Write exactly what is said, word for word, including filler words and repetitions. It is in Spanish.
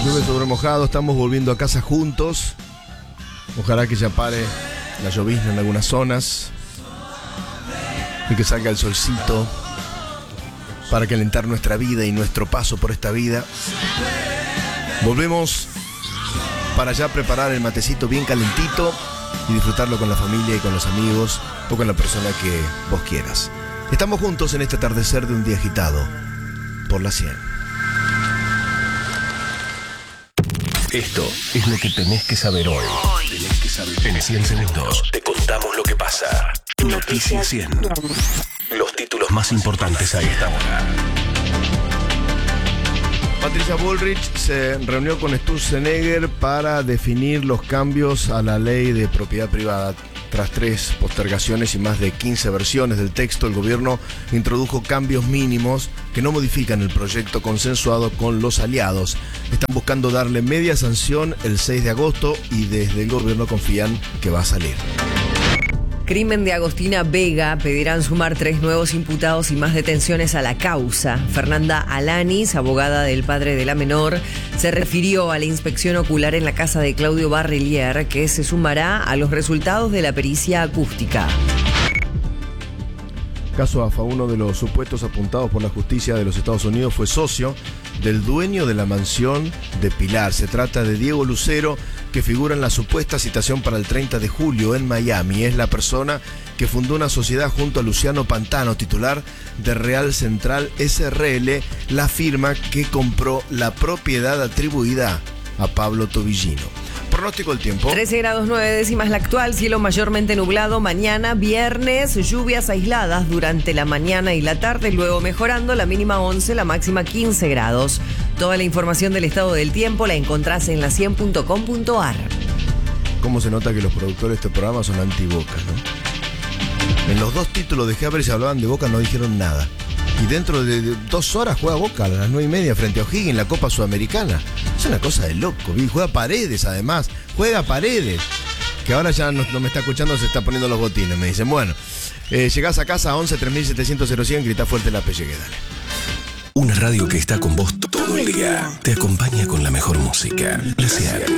Llueve sobre mojado, estamos volviendo a casa juntos. Ojalá que ya pare la llovizna en algunas zonas y que salga el solcito para calentar nuestra vida y nuestro paso por esta vida. Volvemos para ya preparar el matecito bien calentito y disfrutarlo con la familia y con los amigos o con la persona que vos quieras. Estamos juntos en este atardecer de un día agitado por la cien. Esto es lo que tenés que saber hoy. Tenés que saber. En cien segundos te contamos lo que pasa. Noticias cien. Los títulos más importantes a esta hora. Patricia Bullrich se reunió con Sturzenegger para definir los cambios a la ley de propiedad privada. Tras tres postergaciones y más de quince versiones del texto, el gobierno introdujo cambios mínimos que no modifican el proyecto consensuado con los aliados. Están buscando darle media sanción el seis de agosto y desde el gobierno confían que va a salir. Crimen de Agostina Vega. Pedirán sumar tres nuevos imputados y más detenciones a la causa. Fernanda Alanis, abogada del padre de la menor, se refirió a la inspección ocular en la casa de Claudio Barrelier, que se sumará a los resultados de la pericia acústica. Caso AFA, uno de los supuestos apuntados por la justicia de los Estados Unidos fue socio del dueño de la mansión de Pilar. Se trata de Diego Lucero, que figura en la supuesta citación para el treinta de julio en Miami. Es la persona que fundó una sociedad junto a Luciano Pantano, titular de Real Central S R L, la firma que compró la propiedad atribuida a Pablo Tobillino. Pronóstico del tiempo. trece grados nueve décimas la actual, cielo mayormente nublado. Mañana, viernes, lluvias aisladas durante la mañana y la tarde, luego mejorando, la mínima once, la máxima quince grados. Toda la información del estado del tiempo la encontrás en la cien punto com punto a r. ¿Cómo se nota que los productores de este programa son anti-Boca, no? En los dos títulos de Haber se hablaban de Boca, no dijeron nada. Y dentro de dos horas juega Boca a las nueve y media frente a O'Higgins en la Copa Sudamericana. Es una cosa de loco. Juega Paredes, además. Juega Paredes. Que ahora ya no, no me está escuchando, se está poniendo los botines. Me dicen, bueno, eh, llegás a casa a once, tres mil setecientos, cero cien, grita fuerte la pellegue, dale. Una radio que está con vos todo el día. Te acompaña con la mejor música. La cien.